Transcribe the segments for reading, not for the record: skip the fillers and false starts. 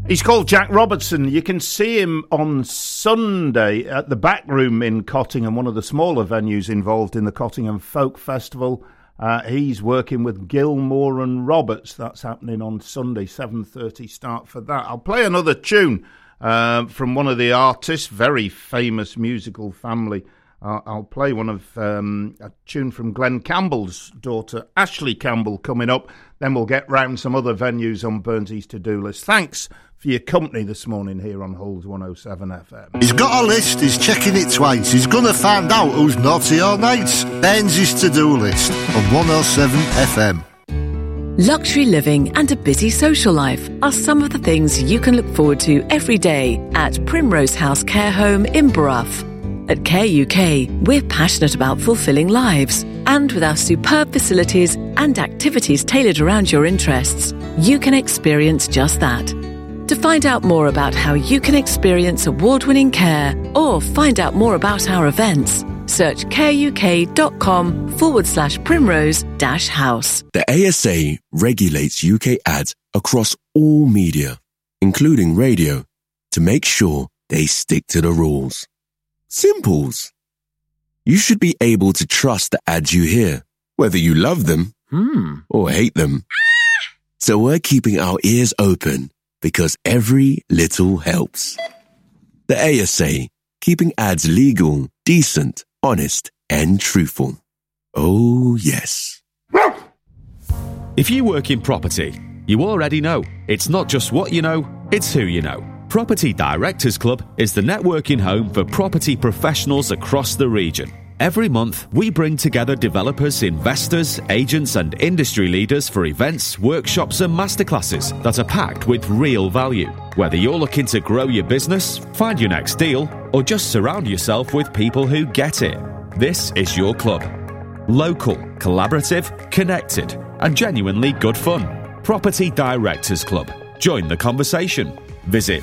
He's called Jack Robertson. You can see him on Sunday at the Back Room in Cottingham, one of the smaller venues involved in the Cottingham Folk Festival. He's working with Gilmore and Roberts. That's happening on Sunday, 7:30 start for that. I'll play another tune from one of the artists, very famous musical family. I'll play one of a tune from Glenn Campbell's daughter, Ashley Campbell, coming up. Then we'll get round some other venues on Burnsy's to-do list. Thanks for your company this morning here on Hull's 107 FM. He's got a list, he's checking it twice. He's going to find out who's naughty or nice. Burnsy's to-do list on 107 FM. Luxury living and a busy social life are some of the things you can look forward to every day at Primrose House Care Home in Brough. At Care UK, we're passionate about fulfilling lives. And with our superb facilities and activities tailored around your interests, you can experience just that. To find out more about how you can experience award-winning care or find out more about our events, search careuk.com/primrose-house. The ASA regulates UK ads across all media, including radio, to make sure they stick to the rules. Simples. You should be able to trust the ads you hear, whether you love them or hate them. So we're keeping our ears open because every little helps. The ASA, keeping ads legal, decent, honest, and truthful. Oh, yes. If you work in property, you already know it's not just what you know, it's who you know. Property Directors Club is the networking home for property professionals across the region. Every month, we bring together developers, investors, agents and industry leaders for events, workshops and masterclasses that are packed with real value. Whether you're looking to grow your business, find your next deal, or just surround yourself with people who get it, this is your club. Local, collaborative, connected and genuinely good fun. Property Directors Club. Join the conversation. Visit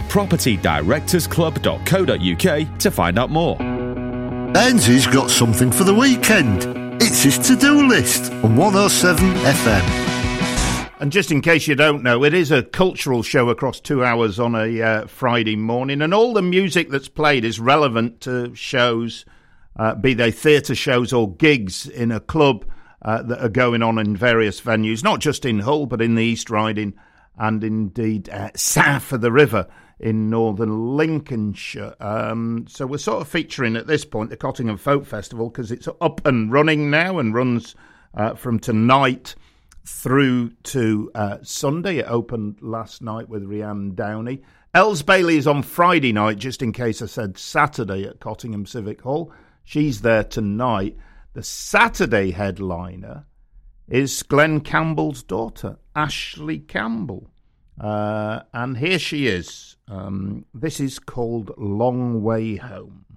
propertydirectorsclub.co.uk to find out more. Burnsy's got something for the weekend. It's his to-do list on 107 FM. And just in case you don't know, it is a cultural show across 2 hours on a Friday morning, and all the music that's played is relevant to shows, be they theatre shows or gigs in a club that are going on in various venues, not just in Hull, but in the East Riding and indeed south of the river in northern Lincolnshire. So we're sort of featuring at this point the Cottingham Folk Festival because it's up and running now and runs from tonight through to Sunday. It opened last night with Rhiannon Downey. Els Bailey is on Friday night, just in case I said Saturday, at Cottingham Civic Hall. She's there tonight. The Saturday headliner is Glenn Campbell's daughter, Ashley Campbell. And here she is. This is called Long Way Home.